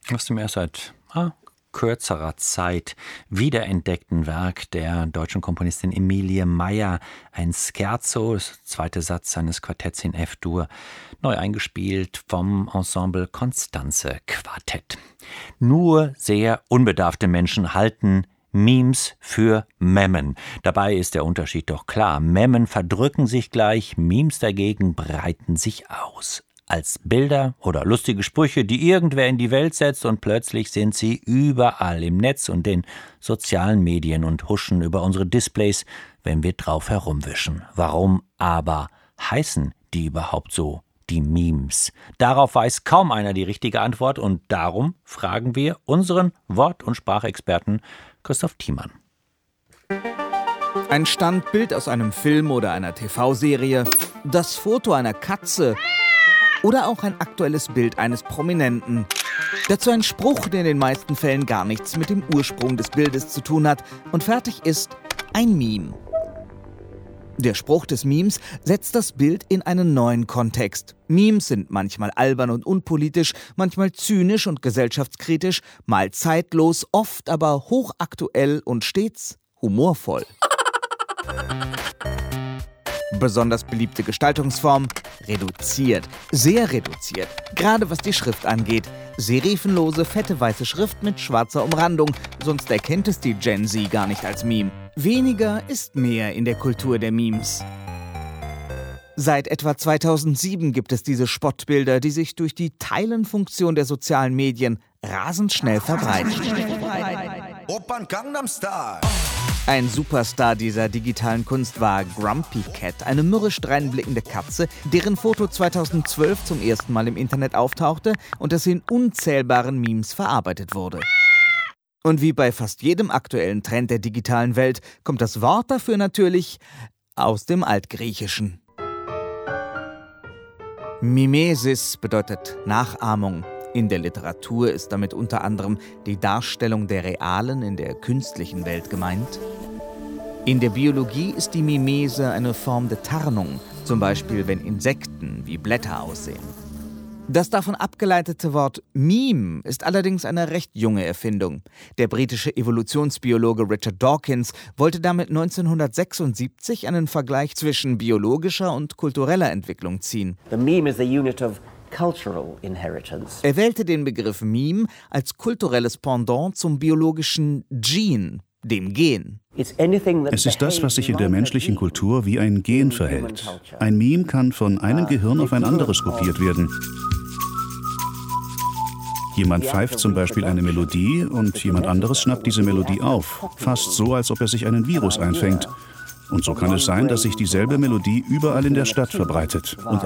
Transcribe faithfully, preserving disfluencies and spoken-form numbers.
aus dem erst seit ah, kürzerer Zeit wiederentdeckten Werk der deutschen Komponistin Emilie Meyer, ein Scherzo, das zweite Satz seines Quartetts in F-Dur, neu eingespielt vom Ensemble Constanze Quartett. Nur sehr unbedarfte Menschen halten Memes für Memmen. Dabei ist der Unterschied doch klar. Memmen verdrücken sich gleich, Memes dagegen breiten sich aus. Als Bilder oder lustige Sprüche, die irgendwer in die Welt setzt, und plötzlich sind sie überall im Netz und den sozialen Medien und huschen über unsere Displays, wenn wir drauf herumwischen. Warum aber heißen die überhaupt so, die Memes? Darauf weiß kaum einer die richtige Antwort, und darum fragen wir unseren Wort- und Sprachexperten Christoph Thiemann. Ein Standbild aus einem Film oder einer T V-Serie, das Foto einer Katze oder auch ein aktuelles Bild eines Prominenten. Dazu ein Spruch, der in den meisten Fällen gar nichts mit dem Ursprung des Bildes zu tun hat, und fertig ist ein Meme. Der Spruch des Memes setzt das Bild in einen neuen Kontext. Memes sind manchmal albern und unpolitisch, manchmal zynisch und gesellschaftskritisch, mal zeitlos, oft aber hochaktuell und stets humorvoll. Besonders beliebte Gestaltungsform: reduziert, sehr reduziert, gerade was die Schrift angeht. Serifenlose, fette weiße Schrift mit schwarzer Umrandung, sonst erkennt es die Gen Z gar nicht als Meme. Weniger ist mehr in der Kultur der Memes. Seit etwa zweitausendsieben gibt es diese Spottbilder, die sich durch die Teilenfunktion der sozialen Medien rasend schnell verbreiten. Opern Gangnam Style. Ein Superstar dieser digitalen Kunst war Grumpy Cat, eine mürrisch dreinblickende Katze, deren Foto zweitausendzwölf zum ersten Mal im Internet auftauchte und das in unzählbaren Memes verarbeitet wurde. Und wie bei fast jedem aktuellen Trend der digitalen Welt kommt das Wort dafür natürlich aus dem Altgriechischen. Mimesis bedeutet Nachahmung. In der Literatur ist damit unter anderem die Darstellung der realen in der künstlichen Welt gemeint. In der Biologie ist die Mimese eine Form der Tarnung, zum Beispiel wenn Insekten wie Blätter aussehen. Das davon abgeleitete Wort Meme ist allerdings eine recht junge Erfindung. Der britische Evolutionsbiologe Richard Dawkins wollte damit neunzehnhundertsechsundsiebzig einen Vergleich zwischen biologischer und kultureller Entwicklung ziehen. The meme is the unit of cultural inheritance. Er wählte den Begriff Meme als kulturelles Pendant zum biologischen Gene, dem Gen. Es ist das, was sich in der menschlichen Kultur wie ein Gen verhält. Ein Meme kann von einem Gehirn auf ein anderes kopiert werden. Jemand pfeift zum Beispiel eine Melodie und jemand anderes schnappt diese Melodie auf, fast so, als ob er sich einen Virus einfängt. Und so kann es sein, dass sich dieselbe Melodie überall in der Stadt verbreitet und